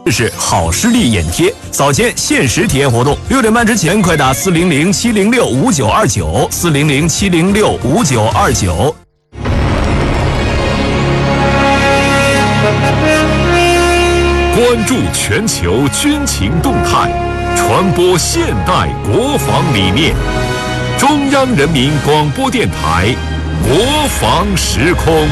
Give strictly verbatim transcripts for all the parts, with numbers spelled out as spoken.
这是好视力眼贴早间限时体验活动，六点半之前快打四零零七零六五九二九四零零七零六五九二九。 关注全球军情动态，传播现代国防理念。中央人民广播电台国防时空。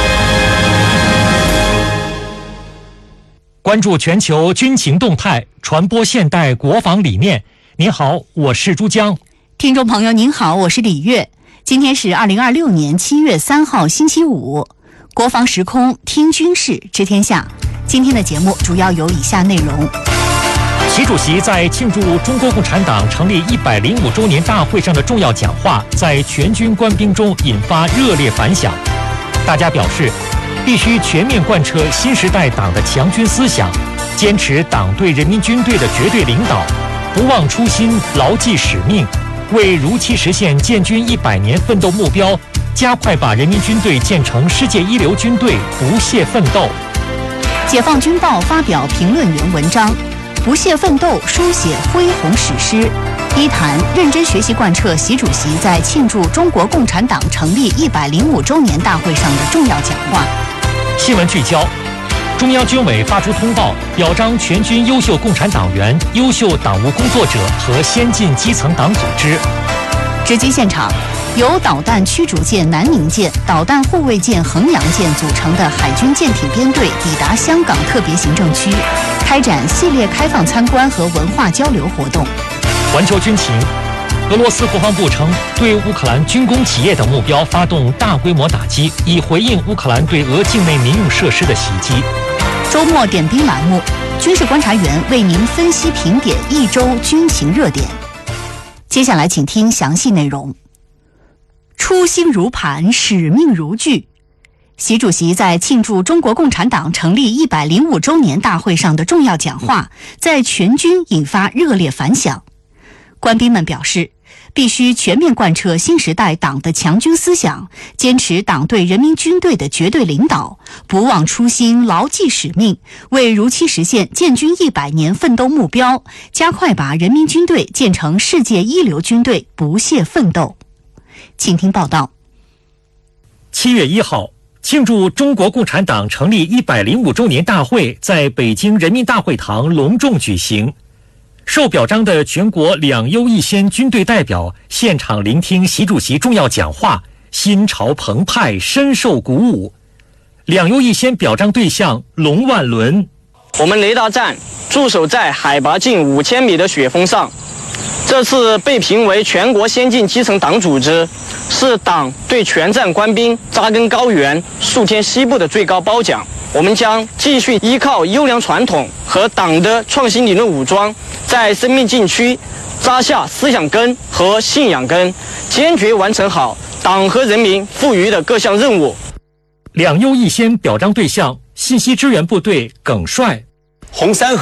关注全球军情动态，传播现代国防理念。您好，我是珠江。 听众朋友您好，我是李月。今天是二零二六年七月三号星期五，国防时空听军事知天下。今天的节目主要有以下内容。 习主席在庆祝中国共产党成立一百零五周年大会上的重要讲话，在全军官兵中引发热烈反响。大家表示，必须全面贯彻新时代党的强军思想，坚持党对人民军队的绝对领导，不忘初心，牢记使命，为如期实现建军一百年奋斗目标，加快把人民军队建成世界一流军队，不懈奋斗。 解放军报发表评论员文章，不懈奋斗，书写恢宏史诗。一谈认真学习贯彻习主席在庆祝中国共产党成立一百零五周年大会上的重要讲话。 新闻聚焦：中央军委发出通报，表彰全军优秀共产党员、优秀党务工作者和先进基层党组织。 直击现场，由导弹驱逐舰南宁舰、导弹护卫舰衡阳舰组成的海军舰艇编队抵达香港特别行政区，开展系列开放参观和文化交流活动。 环球军情：俄罗斯国防部称，对乌克兰军工企业等目标发动大规模打击，以回应乌克兰对俄境内民用设施的袭击。 周末点兵栏目，军事观察员为您分析评点一周军情热点。接下来请听详细内容。初心如磐，使命如炬。习主席在庆祝中国共产党成立一百零五周年大会上的重要讲话，在全军引发热烈反响。官兵们表示，必须全面贯彻新时代党的强军思想，坚持党对人民军队的绝对领导，不忘初心，牢记使命，为如期实现建军一百年奋斗目标，加快把人民军队建成世界一流军队，不懈奋斗。请听报道。 七月一号，庆祝中国共产党成立一百零五周年大会在北京人民大会堂隆重举行。受表彰的全国两优一先军队代表现场聆听习主席重要讲话，心潮澎湃，深受鼓舞。两优一先表彰对象龙万伦： 我们雷达站驻守在海拔近五千米的雪峰上，这次被评为全国先进基层党组织，是党对全站官兵扎根高原、戍天西部的最高褒奖。我们将继续依靠优良传统和党的创新理论武装，在生命禁区扎下思想根和信仰根，坚决完成好党和人民赋予的各项任务。 两优一先表彰对象信息支援部队耿帅： 红三河